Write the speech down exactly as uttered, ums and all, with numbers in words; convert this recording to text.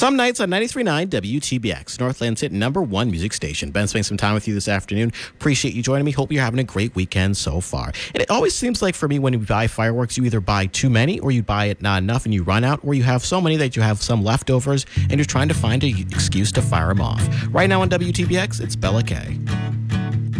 Some nights on ninety-three point nine W T B X, Northland's hit number one music station. Ben spending some time with you this afternoon. Appreciate you joining me. Hope you're having a great weekend so far. And it always seems like for me when you buy fireworks, you either buy too many or you buy it not enough and you run out, or you have so many that you have some leftovers and you're trying to find an excuse to fire them off. Right now on W T B X, it's Bella K.